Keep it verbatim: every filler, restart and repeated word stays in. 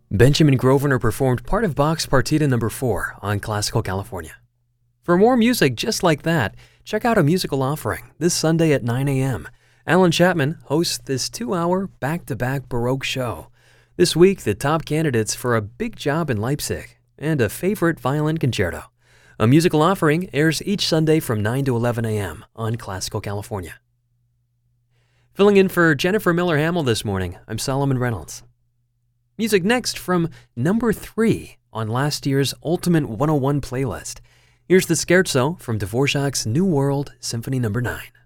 Benjamin Grosvenor performed part of Bach's Partita number four on Classical California. For more music just like that, check out A Musical Offering this Sunday at nine a.m. Alan Chapman hosts this two-hour back-to-back Baroque show. This week, the top candidates for a big job in Leipzig and a favorite violin concerto. A Musical Offering airs each Sunday from nine to eleven a.m. on Classical California. Filling in for Jennifer Miller-Hamill this morning, I'm Solomon Reynolds. Music next from number three on last year's Ultimate one oh one playlist. Here's the Scherzo from Dvorak's New World Symphony number nine.